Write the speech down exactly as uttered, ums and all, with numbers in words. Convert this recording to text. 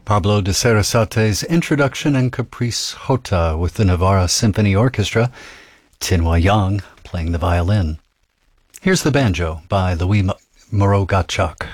Pablo de Sarasate's Introduction and Caprice Jota with the Navarra Symphony Orchestra, Tinhua Yang playing the violin. Here's the banjo by Louis Moreau Gottschalk.